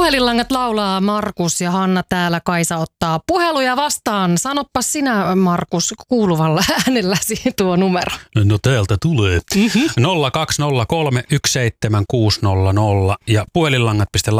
Puhelinlangat laulaa Markus ja Hanna täällä. Kaisa ottaa puheluja vastaan. Sanoppa sinä, Markus, kuuluvalla äänelläsi tuo numero. No täältä tulee. 0203 17600 ja puhelinlangat.la